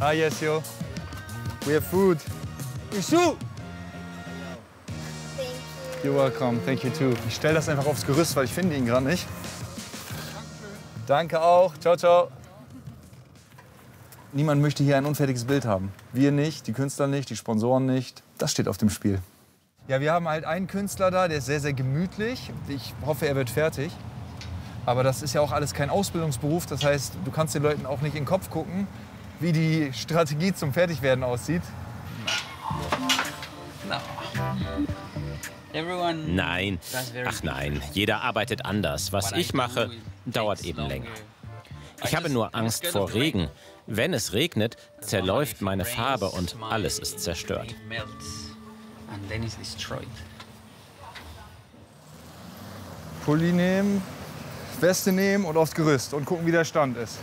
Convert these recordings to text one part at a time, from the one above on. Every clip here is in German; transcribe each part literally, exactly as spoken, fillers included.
Ah, yes, yo. We have food. Isu! You're welcome. Thank you too. Ich stelle das einfach aufs Gerüst, weil ich finde ihn gerade nicht. Danke auch. Ciao, ciao. Niemand möchte hier ein unfertiges Bild haben. Wir nicht, die Künstler nicht, die Sponsoren nicht. Das steht auf dem Spiel. Ja, wir haben halt einen Künstler da, der ist sehr, sehr gemütlich. Ich hoffe, er wird fertig. Aber das ist ja auch alles kein Ausbildungsberuf. Das heißt, du kannst den Leuten auch nicht in den Kopf gucken, wie die Strategie zum Fertigwerden aussieht. No. Nein, ach nein, jeder arbeitet anders. Was ich mache, dauert eben länger. Ich habe nur Angst vor Regen. Wenn es regnet, zerläuft meine Farbe und alles ist zerstört. Pulli nehmen, Weste nehmen und aufs Gerüst und gucken, wie der Stand ist.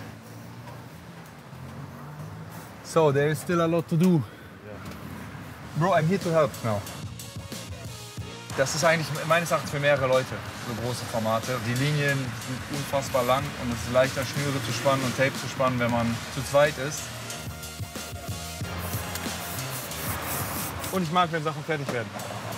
So, there is still a lot to do. Bro, I'm here to help now. Das ist eigentlich meines Erachtens für mehrere Leute, so große Formate. Die Linien sind unfassbar lang und es ist leichter, Schnüre zu spannen und Tape zu spannen, wenn man zu zweit ist. Und ich mag, wenn Sachen fertig werden.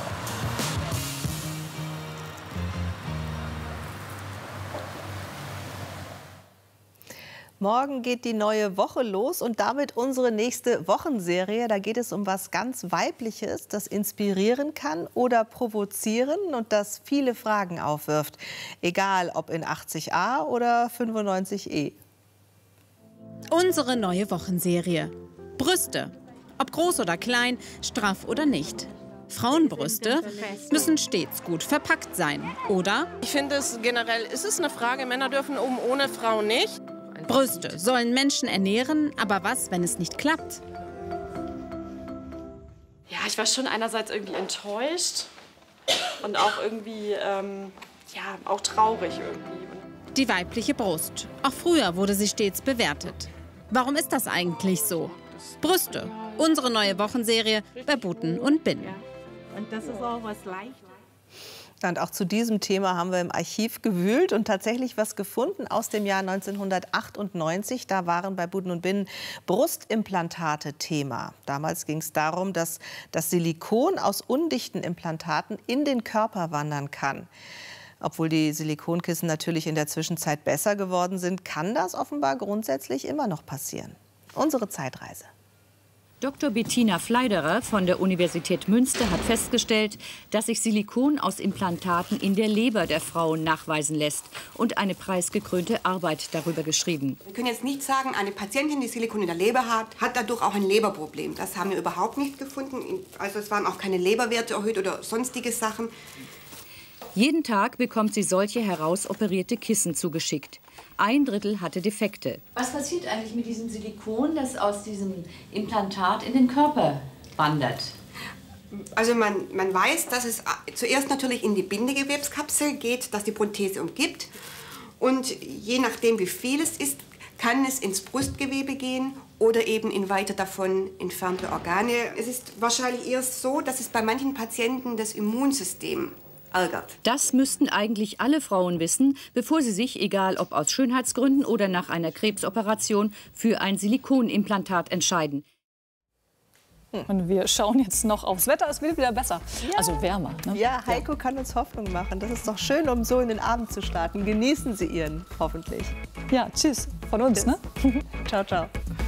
Morgen geht die neue Woche los und damit unsere nächste Wochenserie. Da geht es um was ganz Weibliches, das inspirieren kann oder provozieren und das viele Fragen aufwirft. Egal ob in achtzig a oder fünfundneunzig e. Unsere neue Wochenserie. Brüste. Ob groß oder klein, straff oder nicht. Frauenbrüste müssen stets gut verpackt sein, oder? Ich finde es generell, ist es eine Frage, Männer dürfen oben ohne, Frauen nicht. Brüste sollen Menschen ernähren, aber was, wenn es nicht klappt? Ja, ich war schon einerseits irgendwie enttäuscht und auch irgendwie, ähm, ja, auch traurig irgendwie. Die weibliche Brust. Auch früher wurde sie stets bewertet. Warum ist das eigentlich so? Brüste. Unsere neue Wochenserie bei Buten und Bin. Und das ist auch was leicht. Und auch zu diesem Thema haben wir im Archiv gewühlt und tatsächlich was gefunden aus dem Jahr neunzehnhundertachtundneunzig. Da waren bei Buten und Bin Brustimplantate Thema. Damals ging es darum, dass das Silikon aus undichten Implantaten in den Körper wandern kann. Obwohl die Silikonkissen natürlich in der Zwischenzeit besser geworden sind, kann das offenbar grundsätzlich immer noch passieren. Unsere Zeitreise. Doktor Bettina Fleiderer von der Universität Münster hat festgestellt, dass sich Silikon aus Implantaten in der Leber der Frauen nachweisen lässt und eine preisgekrönte Arbeit darüber geschrieben. Wir können jetzt nicht sagen, eine Patientin, die Silikon in der Leber hat, hat dadurch auch ein Leberproblem. Das haben wir überhaupt nicht gefunden. Also es waren auch keine Leberwerte erhöht oder sonstige Sachen. Jeden Tag bekommt sie solche herausoperierte Kissen zugeschickt. Ein Drittel hatte Defekte. Was passiert eigentlich mit diesem Silikon, das aus diesem Implantat in den Körper wandert? Also man, man weiß, dass es zuerst natürlich in die Bindegewebskapsel geht, das die Prothese umgibt. Und je nachdem, wie viel es ist, kann es ins Brustgewebe gehen oder eben in weiter davon entfernte Organe. Es ist wahrscheinlich erst so, dass es bei manchen Patienten das Immunsystem ärgert. Das müssten eigentlich alle Frauen wissen, bevor sie sich, egal ob aus Schönheitsgründen oder nach einer Krebsoperation, für ein Silikonimplantat entscheiden. Und wir schauen jetzt noch aufs Wetter. Es wird wieder besser, ja. Also wärmer. Ne? Ja, Heiko ja. kann uns Hoffnung machen. Das ist doch schön, um so in den Abend zu starten. Genießen Sie Ihren, hoffentlich. Ja, tschüss von uns. Tschüss. Ne? Ciao, ciao.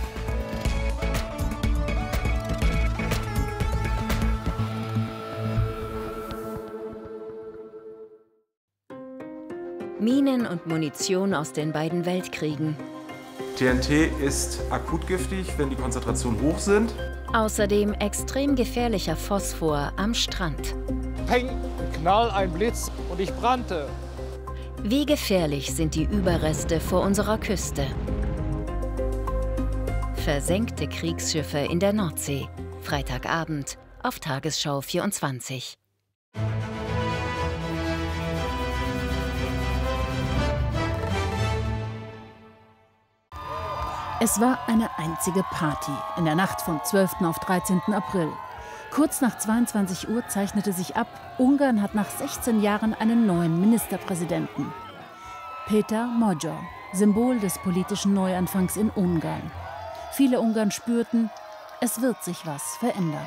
Minen und Munition aus den beiden Weltkriegen. T N T ist akut giftig, wenn die Konzentrationen hoch sind. Außerdem extrem gefährlicher Phosphor am Strand. Peng, Knall, ein Blitz und ich brannte. Wie gefährlich sind die Überreste vor unserer Küste? Versenkte Kriegsschiffe in der Nordsee. Freitagabend auf Tagesschau vierundzwanzig. Es war eine einzige Party in der Nacht vom zwölften auf dreizehnten April. Kurz nach zweiundzwanzig Uhr zeichnete sich ab, Ungarn hat nach sechzehn Jahren einen neuen Ministerpräsidenten. Péter Magyar, Symbol des politischen Neuanfangs in Ungarn. Viele Ungarn spürten, es wird sich was verändern.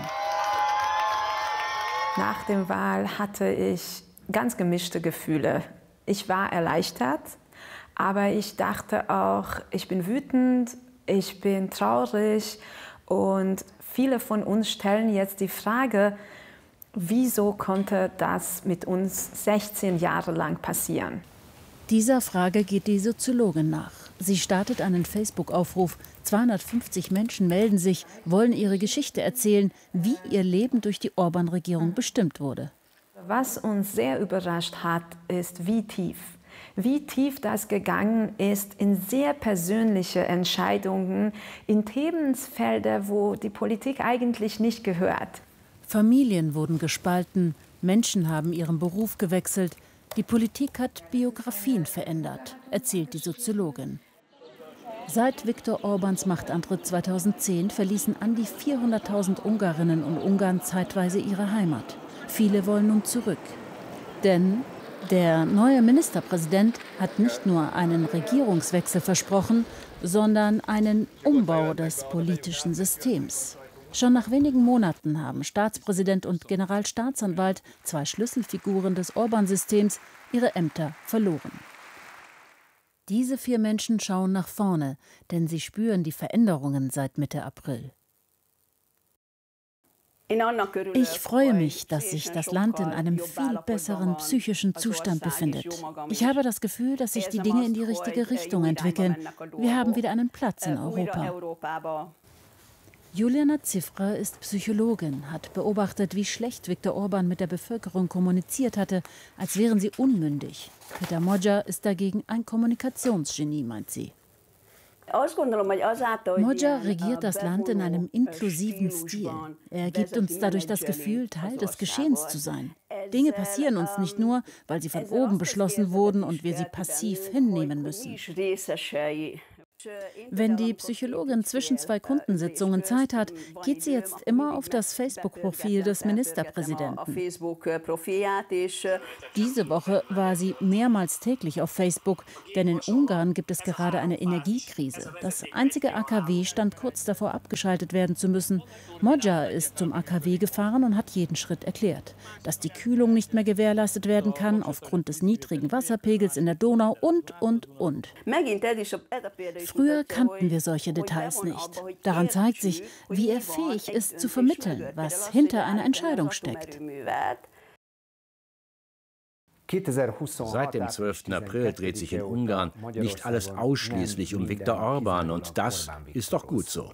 Nach der Wahl hatte ich ganz gemischte Gefühle. Ich war erleichtert, aber ich dachte auch, ich bin wütend, ich bin traurig und viele von uns stellen jetzt die Frage, wieso konnte das mit uns sechzehn Jahre lang passieren? Dieser Frage geht die Soziologin nach. Sie startet einen Facebook-Aufruf. zweihundertfünfzig Menschen melden sich, wollen ihre Geschichte erzählen, wie ihr Leben durch die Orban-Regierung bestimmt wurde. Was uns sehr überrascht hat, ist, wie tief. Wie tief das gegangen ist in sehr persönliche Entscheidungen, in Themenfelder, wo die Politik eigentlich nicht gehört. Familien wurden gespalten, Menschen haben ihren Beruf gewechselt. Die Politik hat Biografien verändert, erzählt die Soziologin. Seit Viktor Orbáns Machtantritt zweitausendzehn verließen an die vierhunderttausend Ungarinnen und Ungarn zeitweise ihre Heimat. Viele wollen nun zurück. Denn der neue Ministerpräsident hat nicht nur einen Regierungswechsel versprochen, sondern einen Umbau des politischen Systems. Schon nach wenigen Monaten haben Staatspräsident und Generalstaatsanwalt, zwei Schlüsselfiguren des Orbán-Systems, ihre Ämter verloren. Diese vier Menschen schauen nach vorne, denn sie spüren die Veränderungen seit Mitte April. Ich freue mich, dass sich das Land in einem viel besseren psychischen Zustand befindet. Ich habe das Gefühl, dass sich die Dinge in die richtige Richtung entwickeln. Wir haben wieder einen Platz in Europa. Juliana Cifra ist Psychologin, hat beobachtet, wie schlecht Viktor Orbán mit der Bevölkerung kommuniziert hatte, als wären sie unmündig. Peter Magyar ist dagegen ein Kommunikationsgenie, meint sie. Magyar regiert das Land in einem inklusiven Stil. Er gibt uns dadurch das Gefühl, Teil des Geschehens zu sein. Dinge passieren uns nicht nur, weil sie von oben beschlossen wurden und wir sie passiv hinnehmen müssen. Wenn die Psychologin zwischen zwei Kundensitzungen Zeit hat, geht sie jetzt immer auf das Facebook-Profil des Ministerpräsidenten. Diese Woche war sie mehrmals täglich auf Facebook, denn in Ungarn gibt es gerade eine Energiekrise. Das einzige A K W stand kurz davor, abgeschaltet werden zu müssen. Magyar ist zum A K W gefahren und hat jeden Schritt erklärt. Dass die Kühlung nicht mehr gewährleistet werden kann, aufgrund des niedrigen Wasserpegels in der Donau und, und, und. Früher kannten wir solche Details nicht. Daran zeigt sich, wie er fähig ist zu vermitteln, was hinter einer Entscheidung steckt. Seit dem zwölften April dreht sich in Ungarn nicht alles ausschließlich um Viktor Orbán und das ist doch gut so.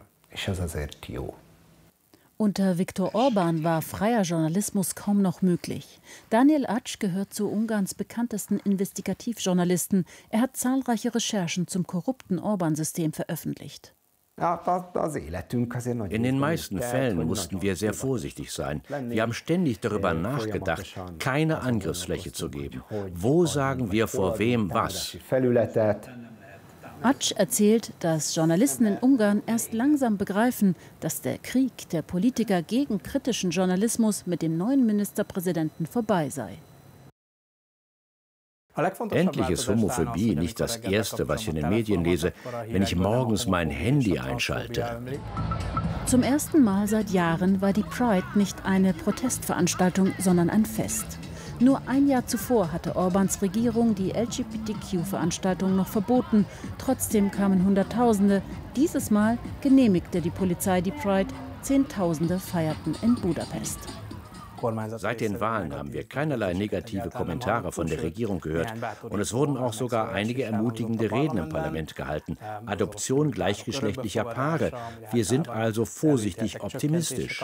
Unter Viktor Orbán war freier Journalismus kaum noch möglich. Daniel Acs gehört zu Ungarns bekanntesten Investigativjournalisten. Er hat zahlreiche Recherchen zum korrupten Orbán-System veröffentlicht. In den meisten Fällen mussten wir sehr vorsichtig sein. Wir haben ständig darüber nachgedacht, keine Angriffsfläche zu geben. Wo sagen wir vor wem was? Acs erzählt, dass Journalisten in Ungarn erst langsam begreifen, dass der Krieg der Politiker gegen kritischen Journalismus mit dem neuen Ministerpräsidenten vorbei sei. Endlich ist Homophobie nicht das Erste, was ich in den Medien lese, wenn ich morgens mein Handy einschalte. Zum ersten Mal seit Jahren war die Pride nicht eine Protestveranstaltung, sondern ein Fest. Nur ein Jahr zuvor hatte Orbáns Regierung die L G B T Q-Veranstaltung noch verboten. Trotzdem kamen Hunderttausende. Dieses Mal genehmigte die Polizei die Pride. Zehntausende feierten in Budapest. Seit den Wahlen haben wir keinerlei negative Kommentare von der Regierung gehört. Und es wurden auch sogar einige ermutigende Reden im Parlament gehalten. Adoption gleichgeschlechtlicher Paare. Wir sind also vorsichtig optimistisch.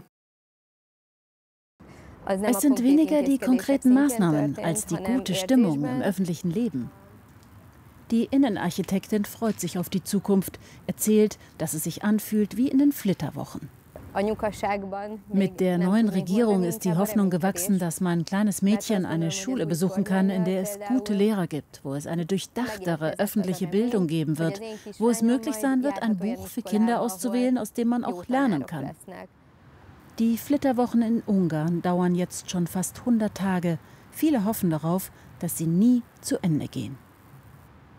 Es sind weniger die konkreten Maßnahmen als die gute Stimmung im öffentlichen Leben. Die Innenarchitektin freut sich auf die Zukunft, erzählt, dass es sich anfühlt wie in den Flitterwochen. Mit der neuen Regierung ist die Hoffnung gewachsen, dass mein kleines Mädchen eine Schule besuchen kann, in der es gute Lehrer gibt, wo es eine durchdachtere öffentliche Bildung geben wird, wo es möglich sein wird, ein Buch für Kinder auszuwählen, aus dem man auch lernen kann. Die Flitterwochen in Ungarn dauern jetzt schon fast hundert Tage. Viele hoffen darauf, dass sie nie zu Ende gehen.